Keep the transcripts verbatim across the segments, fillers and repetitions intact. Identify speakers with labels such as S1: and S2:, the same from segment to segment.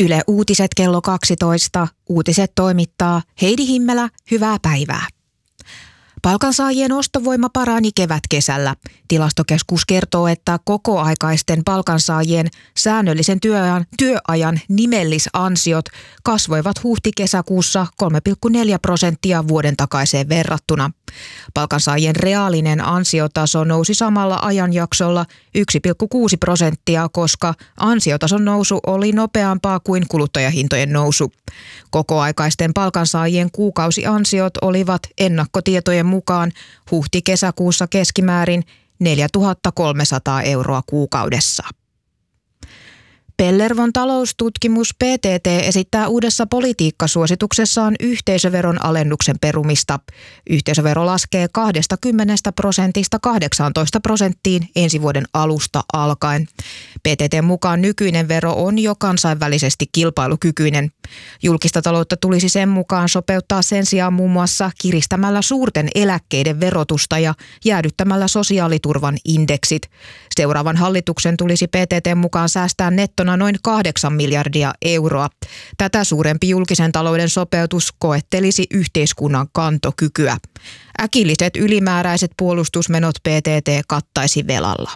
S1: Yle Uutiset kello kaksitoista. Uutiset toimittaa Heidi Himmelä. Hyvää päivää. Palkansaajien ostovoima parani kevätkesällä. Tilastokeskus kertoo, että kokoaikaisten palkansaajien säännöllisen työajan, työajan nimellisansiot kasvoivat huhti-kesäkuussa kolme pilkku neljä prosenttia vuoden takaiseen verrattuna. Palkansaajien reaalinen ansiotaso nousi samalla ajanjaksolla yksi pilkku kuusi prosenttia, koska ansiotason nousu oli nopeampaa kuin kuluttajahintojen nousu. Kokoaikaisten palkansaajien kuukausiansiot olivat ennakkotietojen mukaan huhti-kesäkuussa keskimäärin neljätuhatta kolmesataa euroa kuukaudessa. Pellervon taloustutkimus P T T esittää uudessa politiikkasuosituksessaan yhteisöveron alennuksen perumista. Yhteisövero laskee kaksikymmentä prosentista kahdeksantoista prosenttiin ensi vuoden alusta alkaen. P T T:n mukaan nykyinen vero on jo kansainvälisesti kilpailukykyinen. Julkista taloutta tulisi sen mukaan sopeuttaa sen sijaan muun muassa kiristämällä suurten eläkkeiden verotusta ja jäädyttämällä sosiaaliturvan indeksit. Seuraavan hallituksen tulisi P T T:n mukaan säästää nettona noin kahdeksan miljardia euroa. Tätä suurempi julkisen talouden sopeutus koettelisi yhteiskunnan kantokykyä. Äkilliset ylimääräiset puolustusmenot P T T kattaisi velalla.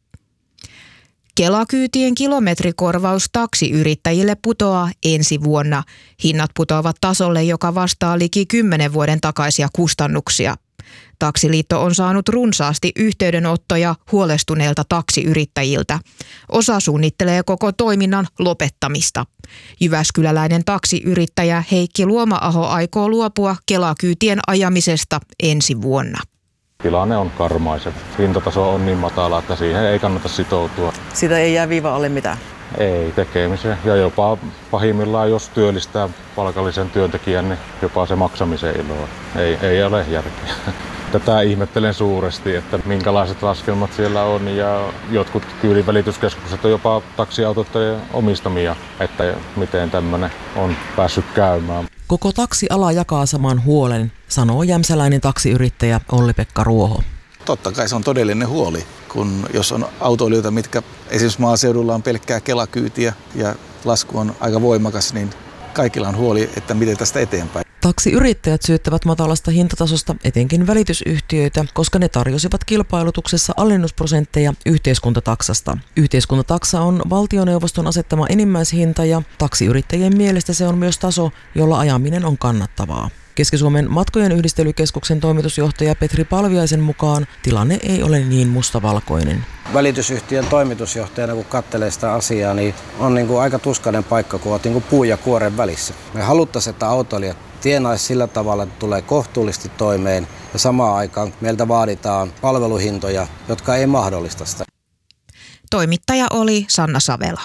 S1: Kela-kyytien kilometrikorvaus taksiyrittäjille putoaa ensi vuonna. Hinnat putoavat tasolle, joka vastaa liki kymmenen vuoden takaisia kustannuksia. Taksiliitto on saanut runsaasti yhteydenottoja huolestuneilta taksiyrittäjiltä. Osa suunnittelee koko toiminnan lopettamista. Jyväskyläläinen taksiyrittäjä Heikki Luoma-aho aikoo luopua Kela-kyytien ajamisesta ensi vuonna.
S2: Tilanne on karmaiseva. Hintataso on niin matala, että siihen ei kannata sitoutua.
S3: Sitä ei jää viiva alle mitään?
S2: Ei tekemiseen. Ja jopa pahimmillaan, jos työllistää palkallisen työntekijän, niin jopa se maksamisen ilo. Ei, ei ole järkeä. Tätä ihmettelen suuresti, että minkälaiset laskelmat siellä on, ja jotkut kyydinvälityskeskukset on jopa taksiautoittajien omistamia, että miten tämmöinen on päässyt käymään.
S4: Koko taksiala jakaa saman huolen, sanoo jämsäläinen taksiyrittäjä Olli-Pekka Ruoho.
S5: Totta kai se on todellinen huoli, kun jos on autoilijoita, mitkä esimerkiksi maaseudulla on pelkkää Kela-kyytiä ja lasku on aika voimakas, niin kaikilla on huoli, että miten tästä eteenpäin.
S4: Taksiyrittäjät syyttävät matalasta hintatasosta etenkin välitysyhtiöitä, koska ne tarjosivat kilpailutuksessa alennusprosentteja yhteiskuntataksasta. Yhteiskuntataksa on valtioneuvoston asettama enimmäishinta ja taksiyrittäjien mielestä se on myös taso, jolla ajaminen on kannattavaa. Keski-Suomen matkojen yhdistelykeskuksen toimitusjohtaja Petri Palviaisen mukaan tilanne ei ole niin mustavalkoinen.
S6: Välitysyhtiön toimitusjohtajana, kun katselee sitä asiaa, niin on niin kuin aika tuskainen paikka, kun olet niin kuin puun ja kuoren välissä. Me haluttaisiin, että autoilijat tienaisi sillä tavalla, että tulee kohtuullisesti toimeen, ja samaan aikaan meiltä vaaditaan palveluhintoja, jotka ei mahdollista sitä.
S1: Toimittaja oli Sanna Savela.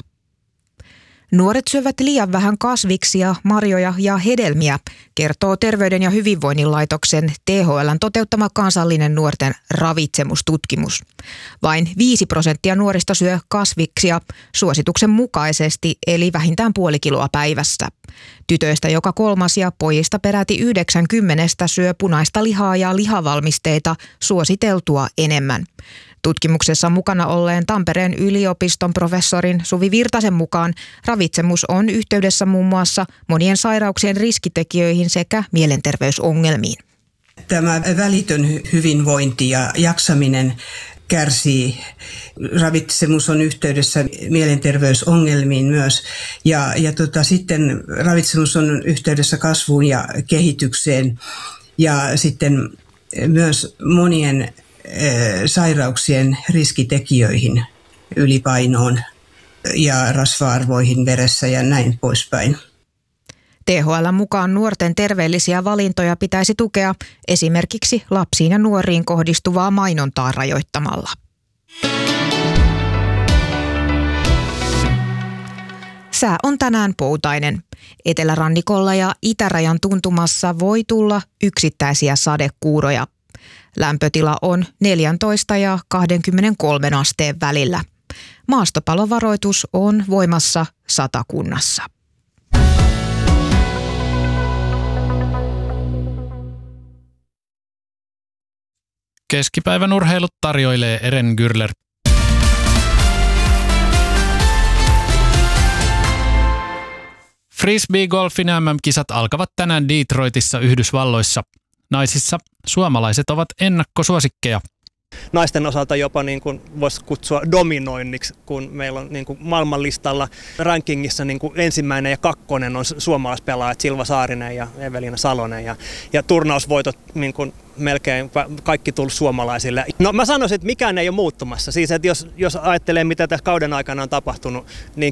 S1: Nuoret syövät liian vähän kasviksia, marjoja ja hedelmiä, kertoo Terveyden ja hyvinvoinnin laitoksen T H L:n toteuttama kansallinen nuorten ravitsemustutkimus. Vain viisi prosenttia nuorista syö kasviksia suosituksen mukaisesti, eli vähintään puoli kiloa päivässä. Tytöistä joka kolmas ja pojista peräti yhdeksänkymmentä syö punaista lihaa ja lihavalmisteita suositeltua enemmän. Tutkimuksessa mukana olleen Tampereen yliopiston professorin Suvi Virtasen mukaan ravitsemus on yhteydessä muun muassa monien sairauksien riskitekijöihin sekä mielenterveysongelmiin.
S7: Tämä välitön hyvinvointi ja jaksaminen kärsii. Ravitsemus on yhteydessä mielenterveysongelmiin myös. Ja, ja tota, sitten ravitsemus on yhteydessä kasvuun ja kehitykseen ja sitten myös monien sairauksien riskitekijöihin, ylipainoon ja rasva-arvoihin veressä ja näin poispäin.
S1: T H L:n mukaan nuorten terveellisiä valintoja pitäisi tukea esimerkiksi lapsiin ja nuoriin kohdistuvaa mainontaa rajoittamalla. Sää on tänään poutainen. Etelärannikolla ja itärajan tuntumassa voi tulla yksittäisiä sadekuuroja. Lämpötila on neljätoista ja kaksikymmentäkolme asteen välillä. Maastopalovaroitus on voimassa Satakunnassa.
S8: Keskipäivän urheilut tarjoilee Eren Gürler. Frisbee-golfin M M-kisat alkavat tänään Detroitissa Yhdysvalloissa. Naisissa suomalaiset ovat ennakkosuosikkeja.
S3: Naisten osalta jopa niin kuin voisi kutsua dominoinniksi, kun meillä on niin kuin maailmanlistalla rankingissa niin kuin ensimmäinen ja kakkonen on suomalaispelaajat Silva Saarinen ja Evelina Salonen. Ja, ja turnausvoitot niin kuin melkein kaikki tullut suomalaisille. No mä sanoisin, että mikään ei ole muuttumassa. Siis, että jos, jos ajattelee, mitä tässä kauden aikana on tapahtunut, niin